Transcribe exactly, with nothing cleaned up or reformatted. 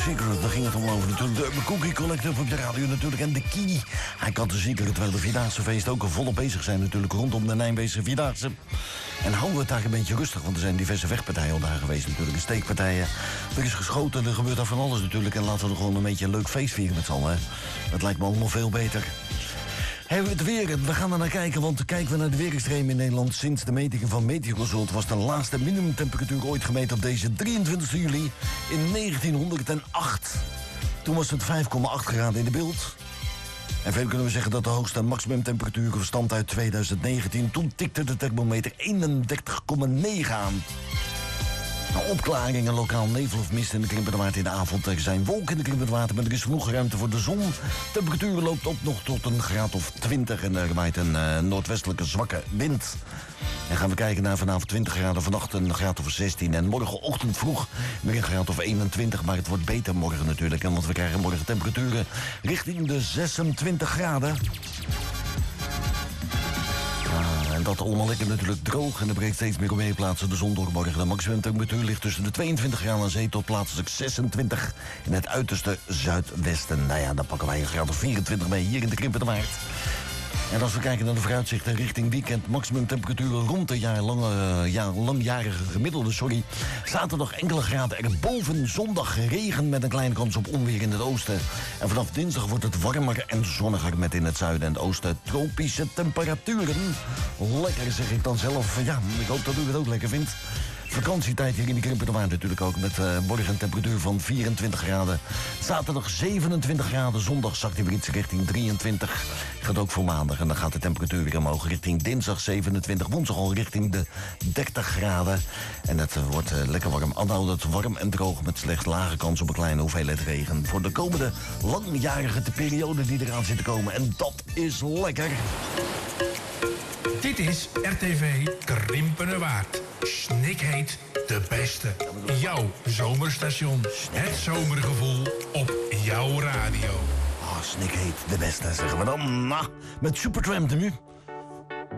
Secret, daar ging het om over natuurlijk. De Cookie Collective op de radio natuurlijk. En de Key. Hij kan de Secret, terwijl de Vierdaagse feest ook al volop bezig zijn natuurlijk. Rondom de Nijmeegse Vierdaagse. En houden we het daar een beetje rustig. Want er zijn diverse vechtpartijen al daar geweest natuurlijk. En steekpartijen. Er is geschoten, er gebeurt daar van alles natuurlijk. En laten we er gewoon een beetje een leuk feest vieren met z'n allen. Dat lijkt me allemaal veel beter. Hebben we het weer? We gaan er naar kijken, want kijken we naar de weerextreem in Nederland. Sinds de metingen van Meteoconsult was de laagste minimumtemperatuur ooit gemeten op deze drieëntwintigste juli in negentienhonderdacht. Toen was het vijf komma acht graden in de beeld. En verder kunnen we zeggen dat de hoogste maximumtemperatuur stamt uit tweeduizend negentien. Toen tikte de thermometer eenendertig komma negen aan. Nou, opklaringen, lokaal nevel of mist in de Krimpener Waard in de avond. Er zijn wolken in de Krimpener Waard, maar er is genoeg ruimte voor de zon. Temperatuur loopt op nog tot een graad of twintig en er waait een uh, noordwestelijke zwakke wind. En gaan we kijken naar vanavond twintig graden, vannacht een graad of zestien. En morgenochtend vroeg weer een graad of eenentwintig, maar het wordt beter morgen natuurlijk. En want we krijgen morgen temperaturen richting de zesentwintig graden. En dat allemaal lekker natuurlijk droog. En er breekt steeds meer omheen plaatsen de zon door morgen. De maximumtemperatuur ligt tussen de tweeëntwintig graden aan zee tot plaatselijk zesentwintig in het uiterste zuidwesten. Nou ja, dan pakken wij een graad of vierentwintig mee hier in de Krimpener Waard. En als we kijken naar de vooruitzichten richting weekend, maximumtemperaturen rond de jaar lange, ja, langjarige gemiddelde, sorry. Zaterdag enkele graden erboven, zondag regen met een kleine kans op onweer in het oosten. En vanaf dinsdag wordt het warmer en zonniger met in het zuiden en het oosten tropische temperaturen. Lekker zeg ik dan zelf. Ja, ik hoop dat u het ook lekker vindt. Vakantietijd hier in de Krimpener Waard natuurlijk ook met uh, morgen een temperatuur van vierentwintig graden. Zaterdag zevenentwintig graden, zondag zakt hij weer iets richting drieëntwintig. Gaat ook voor maandag en dan gaat de temperatuur weer omhoog richting dinsdag zevenentwintig. Woensdag al richting de dertig graden. En het uh, wordt uh, lekker warm. Aanhoudend warm en droog met slechts lage kans op een kleine hoeveelheid regen. Voor de komende langjarige periode die eraan zit te komen. En dat is lekker. Dit is R T V Krimpener Waard. Snikheet de beste. Jouw zomerstation. Het zomergevoel op jouw radio. Oh, Snikheet de beste, zeggen we dan. Nou, met Supertramp nu.